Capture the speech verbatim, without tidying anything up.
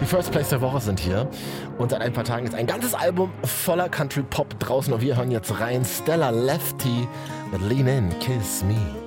First Place der Woche sind hier. Und seit ein paar Tagen ist ein ganzes Album voller Country Pop draußen. Und wir hören jetzt rein. Stella Lefty mit Lean In, Kiss Me.